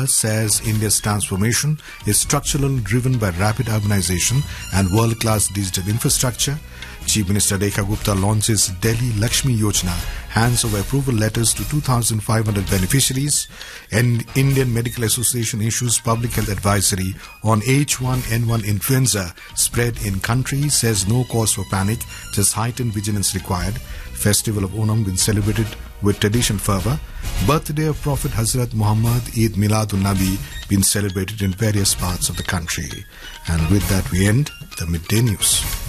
Shah says India's transformation is structural and driven by rapid urbanization and world-class digital infrastructure. Chief Minister Rekha Gupta launches Delhi Lakshmi Yojana, hands over approval letters to 2,500 beneficiaries. And Indian Medical Association issues public health advisory on H1N1 influenza spread in country, says no cause for panic, just heightened vigilance required. Festival of Onam been celebrated with tradition fervor. Birthday of Prophet Hazrat Muhammad, Eid Miladun Nabi, been celebrated in various parts of the country. And with that we end the Midday News.